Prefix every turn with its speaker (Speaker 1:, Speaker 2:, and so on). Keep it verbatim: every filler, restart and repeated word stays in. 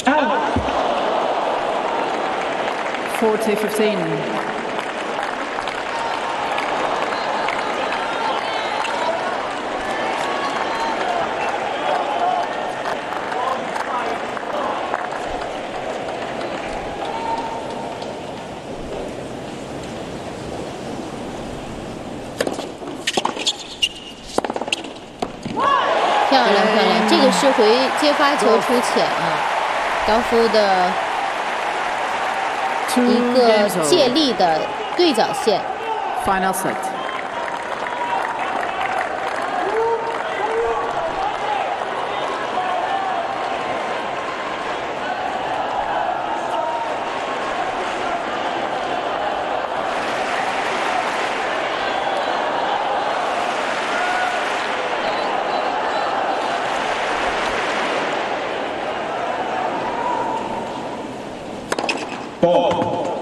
Speaker 1: forty fifteen.
Speaker 2: 漂亮漂亮，这个是回接发球出浅啊，高夫的一个借力的对角线。
Speaker 1: Final set.
Speaker 3: Ball.